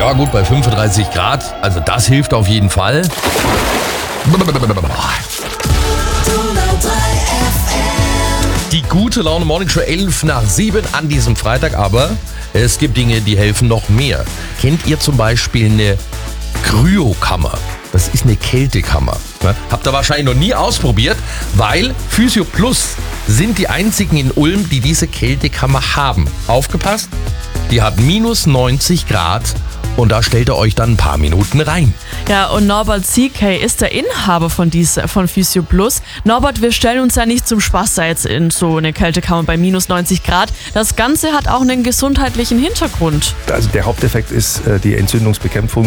Ja gut, bei 35 Grad, also das hilft auf jeden Fall. Die gute Laune Morning Show 6:11 an diesem Freitag, aber es gibt Dinge, die helfen noch mehr. Kennt ihr zum Beispiel eine Kryokammer? Das ist eine Kältekammer. Habt ihr wahrscheinlich noch nie ausprobiert, weil Physio Plus sind die einzigen in Ulm, die diese Kältekammer haben. Aufgepasst, die hat minus 90 Grad und da stellt ihr euch dann ein paar Minuten rein. Ja, und Norbert CK ist der Inhaber von Physio Plus. Norbert, wir stellen uns ja nicht zum Spaß da jetzt in so eine Kältekammer bei minus 90 Grad. Das Ganze hat auch einen gesundheitlichen Hintergrund. Also der Haupteffekt ist die Entzündungsbekämpfung.